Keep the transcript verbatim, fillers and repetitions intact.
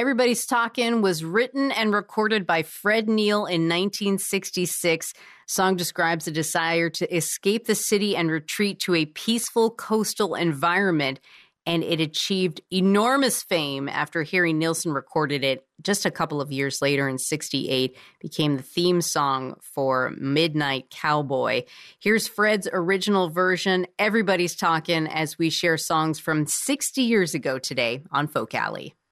Everybody's Talkin' was written and recorded by Fred Neil in nineteen sixty-six. Song describes a desire to escape the city and retreat to a peaceful coastal environment. And it achieved enormous fame after Harry Nilsson recorded it just a couple of years later in sixty-eight, became the theme song for Midnight Cowboy. Here's Fred's original version. Everybody's Talkin' as we share songs from sixty years ago today on Folk Alley.